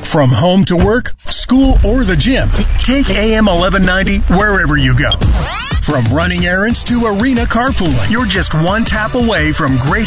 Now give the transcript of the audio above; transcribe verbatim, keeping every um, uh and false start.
From home to work, school, or the gym, take A M eleven ninety wherever you go. From running errands to arena carpooling, you're just one tap away from great